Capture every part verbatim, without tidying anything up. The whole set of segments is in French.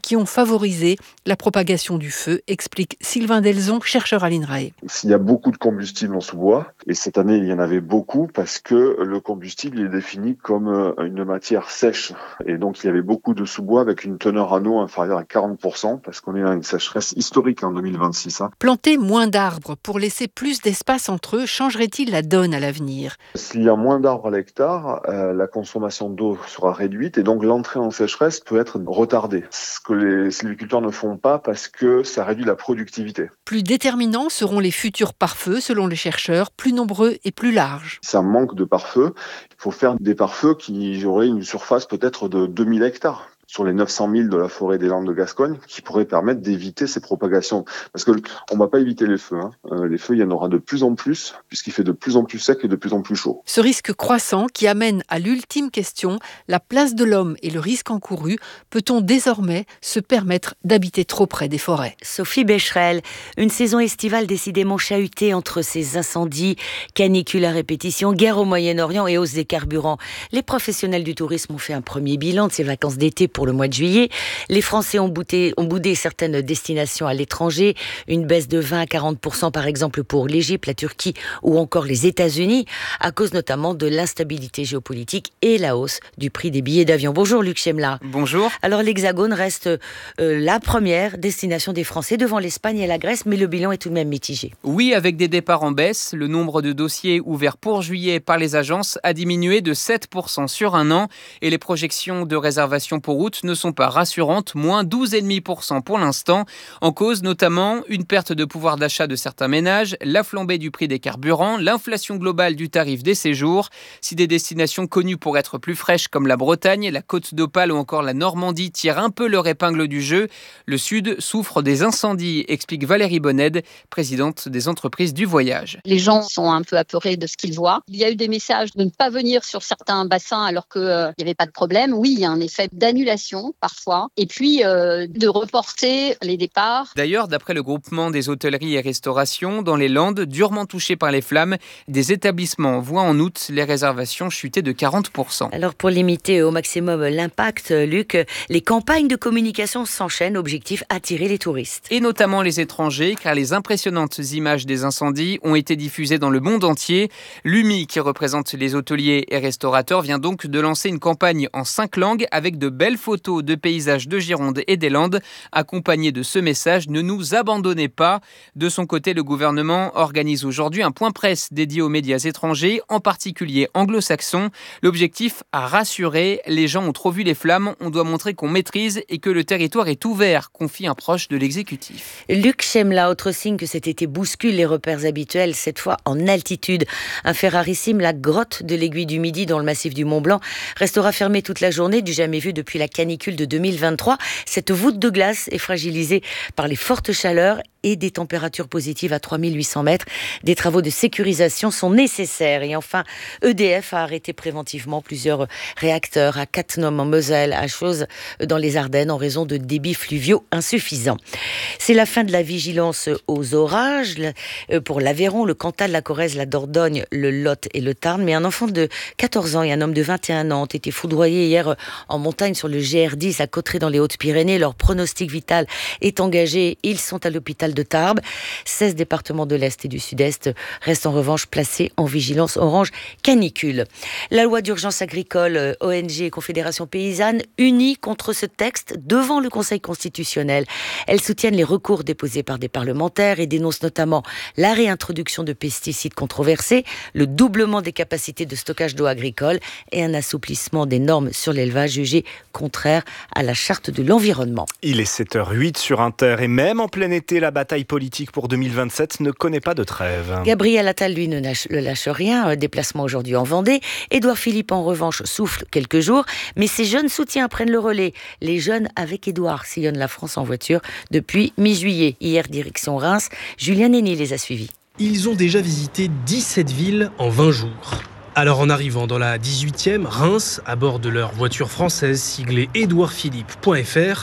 qui ont favorisé la propagation du feu, explique Sylvain Delzon, chercheur à l'INRAE. Il y a beaucoup de combustible en sous-bois, et cette année il y en avait beaucoup parce que le combustible est défini comme une matière sèche. Et donc il y avait beaucoup de sous-bois avec une teneur en eau inférieure à quarante pour cent parce qu'on est à une sécheresse historique en deux mille vingt-six. Hein. Planter moins d'arbres pour laisser plus d'espace entre eux changerait-il la donne à l'avenir ? S'il y a moins d'arbres à l'hectare, euh, la consommation d'eau sera réduite et donc l'entrée en sécheresse peut être retardée. Ce que les sylviculteurs ne font pas parce que ça réduit la productivité. Plus déterminants seront les futurs pare-feux selon les chercheurs, plus nombreux et plus larges. Ça manque de pare-feux. Il faut faire des pare-feux qui auraient une surface peut-être de deux mille hectares. Sur les neuf cent mille de la forêt des Landes de Gascogne, qui pourraient permettre d'éviter ces propagations. Parce que on va pas éviter les feux. Hein. Euh, les feux, il y en aura de plus en plus, puisqu'il fait de plus en plus sec et de plus en plus chaud. Ce risque croissant qui amène à l'ultime question, la place de l'homme et le risque encouru, peut-on désormais se permettre d'habiter trop près des forêts ? Sophie Becherel, une saison estivale décidément chahutée entre ces incendies, canicules à répétition, guerre au Moyen-Orient et hausse des carburants. Les professionnels du tourisme ont fait un premier bilan de ces vacances d'été pour le mois de juillet. Les Français ont, bouté, ont boudé certaines destinations à l'étranger, une baisse de vingt à quarante pour cent par exemple pour l'Égypte, la Turquie ou encore les États-Unis, à cause notamment de l'instabilité géopolitique et la hausse du prix des billets d'avion. Bonjour Luc Chemla. Bonjour. Alors l'Hexagone reste euh, la première destination des Français devant l'Espagne et la Grèce, mais le bilan est tout de même mitigé. Oui, avec des départs en baisse, le nombre de dossiers ouverts pour juillet par les agences a diminué de sept pour cent sur un an et les projections de réservation pour août ne sont pas rassurantes, moins douze virgule cinq pour cent pour l'instant. En cause notamment une perte de pouvoir d'achat de certains ménages, la flambée du prix des carburants, l'inflation globale du tarif des séjours. Si des destinations connues pour être plus fraîches comme la Bretagne, la Côte d'Opale ou encore la Normandie tirent un peu leur épingle du jeu, le Sud souffre des incendies, explique Valérie Bonnède, présidente des entreprises du voyage. Les gens sont un peu apeurés de ce qu'ils voient. Il y a eu des messages de ne pas venir sur certains bassins alors qu'il euh, n'y avait pas de problème. Oui, il y a un effet d'annulation parfois, et puis euh, de reporter les départs. D'ailleurs, d'après le groupement des hôtelleries et restaurations, dans les Landes, durement touchées par les flammes, des établissements voient en août les réservations chuter de quarante pour cent. Alors pour limiter au maximum l'impact, Luc, les campagnes de communication s'enchaînent, objectif attirer les touristes. Et notamment les étrangers, car les impressionnantes images des incendies ont été diffusées dans le monde entier. L'U M I, qui représente les hôteliers et restaurateurs, vient donc de lancer une campagne en cinq langues avec de belles photos de paysages de Gironde et des Landes, accompagnées de ce message « Ne nous abandonnez pas ». De son côté, le gouvernement organise aujourd'hui un point presse dédié aux médias étrangers, en particulier anglo-saxons. L'objectif, à rassurer, les gens ont trop vu les flammes, on doit montrer qu'on maîtrise et que le territoire est ouvert, confie un proche de l'exécutif. Luc Chemla, autre signe que cet été bouscule les repères habituels, cette fois en altitude. Un fait rarissime, la grotte de l'Aiguille du Midi dans le massif du Mont-Blanc restera fermée toute la journée, du jamais vu depuis la canicule de deux mille vingt-trois. Cette voûte de glace est fragilisée par les fortes chaleurs et des températures positives à trois mille huit cents mètres. Des travaux de sécurisation sont nécessaires. Et enfin, E D F a arrêté préventivement plusieurs réacteurs à Cattenom en Moselle, à Chooz dans les Ardennes en raison de débits fluviaux insuffisants. C'est la fin de la vigilance aux orages pour l'Aveyron, le Cantal, la Corrèze, la Dordogne, le Lot et le Tarn. Mais un enfant de quatorze ans et un homme de vingt et un ans ont été foudroyés hier en montagne sur le G R dix à Cauterets dans les Hautes-Pyrénées. Leur pronostic vital est engagé. Ils sont à l'hôpital de Tarbes. seize départements de l'Est et du Sud-Est restent en revanche placés en vigilance orange canicule. La loi d'urgence agricole, O N G et Confédération paysanne unies contre ce texte devant le Conseil constitutionnel. Elles soutiennent les recours déposés par des parlementaires et dénoncent notamment la réintroduction de pesticides controversés, le doublement des capacités de stockage d'eau agricole et un assouplissement des normes sur l'élevage jugé contraire à la charte de l'environnement. Il est sept heures huit sur Inter et même en plein été, la bataille politique pour deux mille vingt-sept ne connaît pas de trêve. Gabriel Attal, lui, ne lâche, ne lâche rien. Déplacement aujourd'hui en Vendée. Édouard Philippe, en revanche, souffle quelques jours. Mais ses jeunes soutiens prennent le relais. Les jeunes avec Édouard sillonnent la France en voiture depuis mi-juillet. Hier, direction Reims. Julien Nény les a suivis. Ils ont déjà visité dix-sept villes en vingt jours. Alors en arrivant dans la dix-huitième, Reims, à bord de leur voiture française siglée édouard philippe point f r,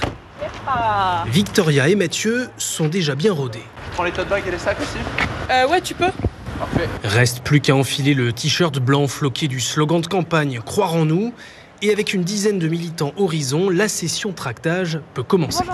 Victoria et Mathieu sont déjà bien rodés. Tu prends les tote bags et les sacs aussi ? Euh, ouais, tu peux. Parfait. Reste plus qu'à enfiler le t-shirt blanc floqué du slogan de campagne « Croire en nous » et avec une dizaine de militants Horizon, la session tractage peut commencer.